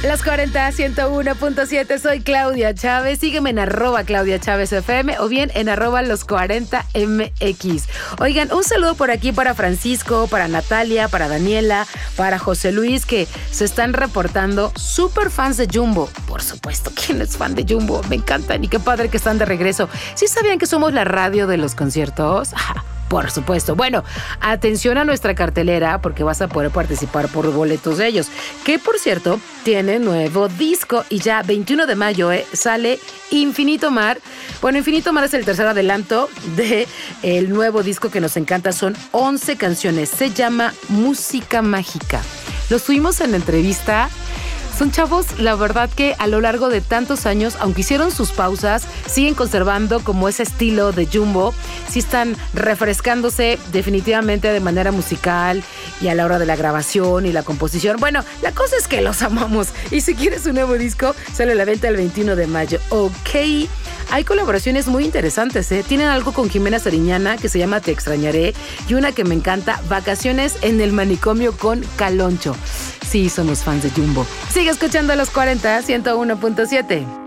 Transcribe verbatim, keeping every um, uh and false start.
Las cuarenta, ciento uno punto siete, soy Claudia Chávez. Sígueme en arroba Claudia Chávez F M o bien en arroba los cuarenta M X. Oigan, un saludo por aquí para Francisco, para Natalia, para Daniela, para José Luis, que se están reportando súper fans de Jumbo. Por supuesto, ¿quién es fan de Jumbo? Me encantan y qué padre que están de regreso. ¿Sí sabían que somos la radio de los conciertos? Por supuesto. Bueno, atención a nuestra cartelera porque vas a poder participar por boletos de ellos. Que, por cierto, tiene nuevo disco y ya veintiuno de mayo eh, sale Infinito Mar. Bueno, Infinito Mar es el tercer adelanto de el nuevo disco que nos encanta. Son once canciones. Se llama Música Mágica. Los tuvimos en entrevista. Son chavos, la verdad que a lo largo de tantos años, aunque hicieron sus pausas, siguen conservando como ese estilo de Jumbo. Sí están refrescándose definitivamente de manera musical y a la hora de la grabación y la composición. Bueno, la cosa es que los amamos. Y si quieres un nuevo disco, sale a la venta el veintiuno de mayo. Ok. Hay colaboraciones muy interesantes, ¿eh? Tienen algo con Jimena Sariñana que se llama Te Extrañaré y una que me encanta, Vacaciones en el Manicomio con Caloncho. Sí, somos fans de Jumbo. Sigue escuchando a los cuarenta, ciento uno punto siete.